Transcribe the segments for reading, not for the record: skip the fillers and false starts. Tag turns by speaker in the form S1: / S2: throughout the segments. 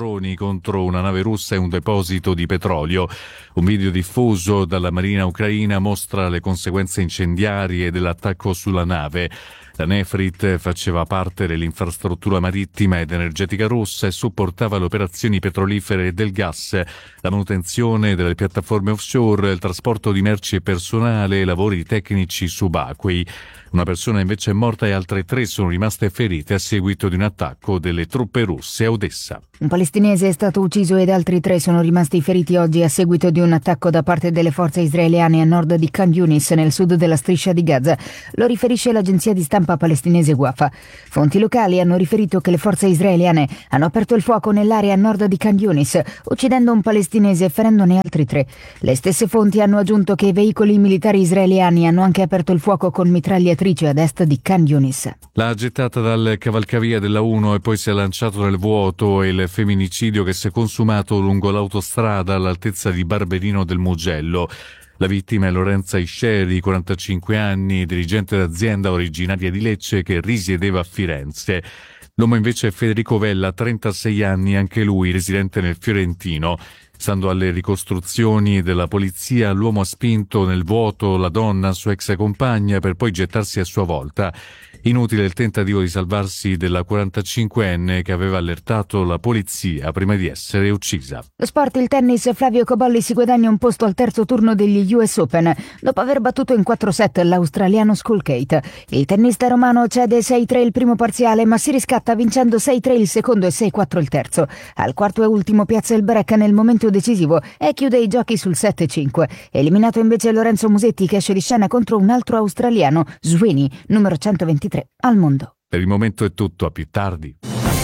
S1: droni contro una nave russa e un deposito di petrolio. Un video diffuso dalla Marina ucraina mostra le conseguenze incendiarie dell'attacco sulla nave. La Nefrit faceva parte dell'infrastruttura marittima ed energetica russa e supportava le operazioni petrolifere e del gas, la manutenzione delle piattaforme offshore, il trasporto di merci e personale e lavori tecnici subacquei. Una persona invece è morta e altre 3 sono rimaste ferite a seguito di un attacco delle truppe russe a Odessa.
S2: Un palestinese è stato ucciso ed altri 3 sono rimasti feriti oggi a seguito di un attacco da parte delle forze israeliane a nord di Khan Yunis, nel sud della striscia di Gaza. Lo riferisce l'agenzia di stampa palestinese Wafa. Fonti locali hanno riferito che le forze israeliane hanno aperto il fuoco nell'area a nord di Khan Yunis, uccidendo un palestinese e ferendone altri 3. Le stesse fonti hanno aggiunto che i veicoli militari israeliani hanno anche aperto il fuoco con mitragliatrici ad est di Khan Yunis.
S1: L'ha gettata dal cavalcavia della 1 e poi si è lanciato nel vuoto. Il femminicidio che si è consumato lungo l'autostrada all'altezza di Barberino del Mugello. La vittima è Lorenza Isceri, 45 anni, dirigente d'azienda originaria di Lecce che risiedeva a Firenze. L'uomo invece è Federico Vella, 36 anni, anche lui residente nel Fiorentino. Stando alle ricostruzioni della polizia, l'uomo ha spinto nel vuoto la donna, sua ex compagna, per poi gettarsi a sua volta. Inutile il tentativo di salvarsi della 45enne che aveva allertato la polizia prima di essere uccisa.
S2: Lo sport, il tennis, Flavio Cobolli si guadagna un posto al terzo turno degli US Open, dopo aver battuto in 4 set l'australiano Skulkate. Il tennista romano cede 6-3 il primo parziale, ma si riscatta vincendo 6-3 il secondo e 6-4 il terzo. Al quarto e ultimo piazza il break nel momento decisivo e chiude i giochi sul 7-5. Eliminato invece Lorenzo Musetti, che esce di scena contro un altro australiano, Sweeney, numero 123 al mondo.
S1: Per il momento è tutto, a più tardi.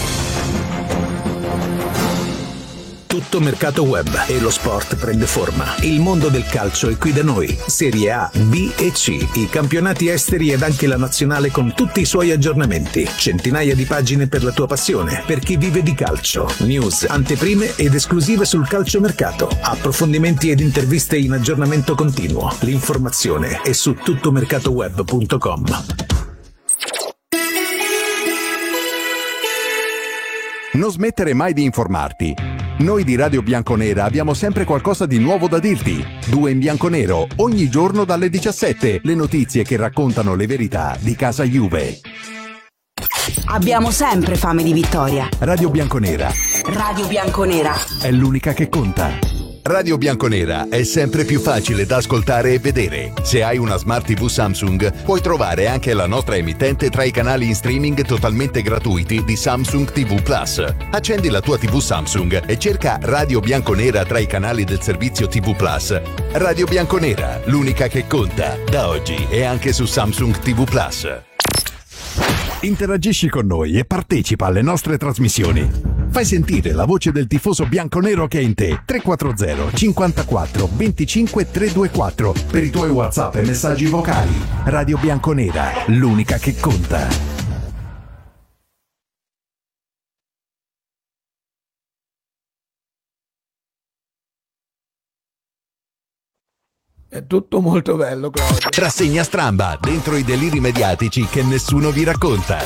S3: Tutto mercato web e lo sport prende forma. Il mondo del calcio è qui da noi. Serie A, B e C, i campionati esteri ed anche la nazionale con tutti i suoi aggiornamenti. Centinaia di pagine per la tua passione, per chi vive di calcio. News, anteprime ed esclusive sul calciomercato. Approfondimenti ed interviste in aggiornamento continuo. L'informazione è su tuttomercatoweb.com.
S4: Non smettere mai di informarti. Noi di Radio Bianconera abbiamo sempre qualcosa di nuovo da dirti. 2 in bianconero, ogni giorno dalle 17. Le notizie che raccontano le verità di casa Juve.
S5: Abbiamo sempre fame di vittoria.
S4: Radio Bianconera.
S5: Radio Bianconera
S4: È l'unica che conta. Radio Bianconera è sempre più facile da ascoltare e vedere. Se hai una Smart TV Samsung, puoi trovare anche la nostra emittente tra i canali in streaming totalmente gratuiti di Samsung TV Plus. Accendi la tua TV Samsung e cerca Radio Bianconera tra i canali del servizio TV Plus. Radio Bianconera, l'unica che conta. Da oggi è anche su Samsung TV Plus. Interagisci con noi e partecipa alle nostre trasmissioni. Fai sentire la voce del tifoso bianconero che è in te. 340 54 25 324 per i tuoi WhatsApp e messaggi vocali. Radio Bianconera, l'unica che conta.
S6: È tutto molto bello, Claudio.
S4: Rassegna stramba dentro i deliri mediatici che nessuno vi racconta.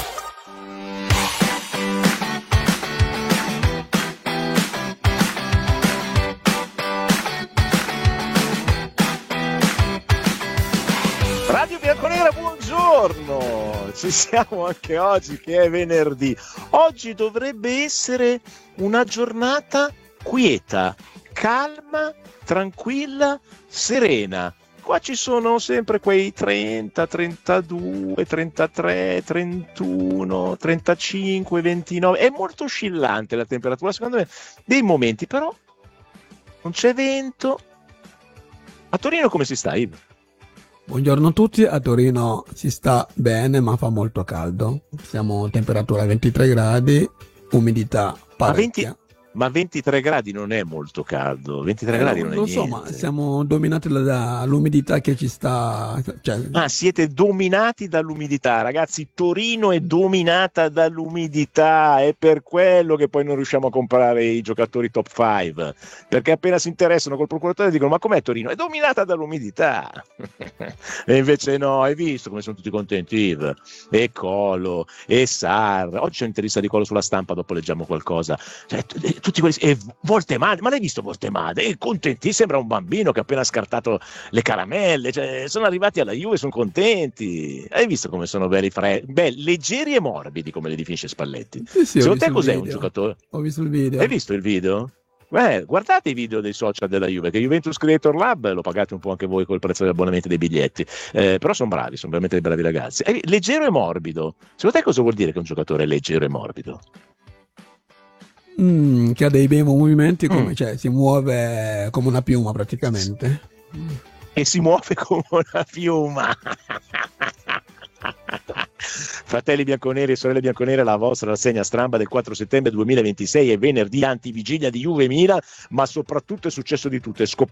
S7: Radio Bianconera, buongiorno! Ci siamo anche oggi che è venerdì. Oggi dovrebbe essere una giornata quieta, calma, tranquilla, serena. Qua ci sono sempre quei 30, 32, 33, 31, 35, 29. È molto oscillante la temperatura, secondo me, dei momenti, però non c'è vento. A Torino come si sta, Ivo?
S6: Buongiorno a tutti, a Torino si sta bene ma fa molto caldo, siamo a temperatura 23 gradi, umidità parecchia.
S7: Ma 23 gradi non è molto caldo, 23 gradi non è niente.
S6: Lo so, ma siamo dominati dall'umidità che ci sta...
S7: Siete dominati dall'umidità, ragazzi, Torino è dominata dall'umidità, è per quello che poi non riusciamo a comprare i giocatori top 5, perché appena si interessano col procuratore dicono ma com'è Torino? È dominata dall'umidità. E invece no, hai visto come sono tutti contenti, Yves? E Colo, e Sar. Oggi c'è un'intervista di Colo sulla Stampa, dopo leggiamo qualcosa. Cioè, tutti quelli, e Voltemade, ma l'hai visto Voltemade? È contentissimo, sembra un bambino che ha appena scartato le caramelle, cioè, sono arrivati alla Juve, sono contenti. Hai visto come sono belli, leggeri e morbidi, come li definisce Spalletti?
S6: Sì,
S7: Secondo te cos'è un giocatore?
S6: Ho visto il video.
S7: Hai visto il video? Guardate i video dei social della Juve, che Juventus Creator Lab lo pagate un po' anche voi col prezzo dell'abbonamento dei biglietti, però sono bravi, sono veramente dei bravi ragazzi. Leggero e morbido, secondo te cosa vuol dire che un giocatore è leggero e morbido?
S6: Che ha dei bei movimenti, come cioè, si muove come una piuma praticamente.
S7: E si muove come una piuma. Fratelli bianconeri e sorelle bianconere, la vostra rassegna stramba del 4 settembre 2026 è venerdì, antivigilia di Juve Milan, ma soprattutto è successo di tutto, è